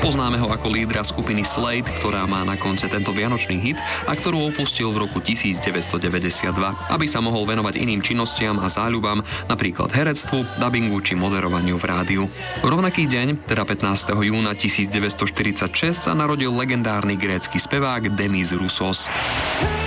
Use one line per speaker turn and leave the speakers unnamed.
Poznáme ho ako lídra skupiny Slade, ktorá má na konce tento vianočný hit a ktorú opustil v roku 1992, aby sa mohol venovať iným činnostiam a záľubám, napríklad herectvu, dabingu či moderovaniu v rádiu. V rovnaký deň, teda 15. júna 1946, sa narodil legendárny grécky spevák Demis Roussos.